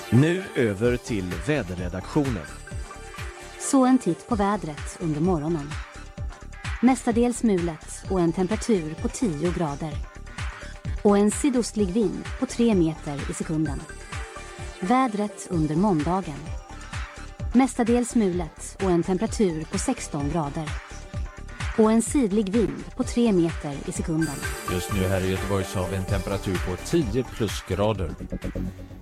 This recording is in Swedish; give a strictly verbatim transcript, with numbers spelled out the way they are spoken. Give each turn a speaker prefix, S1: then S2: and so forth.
S1: Nu över till väderredaktionen.
S2: Så en titt på vädret under morgonen. Mestadels mulet och en temperatur på tio grader. Och en sydostlig vind på tre meter i sekunden. Vädret under måndagen. Mestadels mulet och en temperatur på sexton grader. Och en sydlig vind på tre meter i sekunden.
S3: Just nu här i Göteborg så har vi en temperatur på tio plusgrader.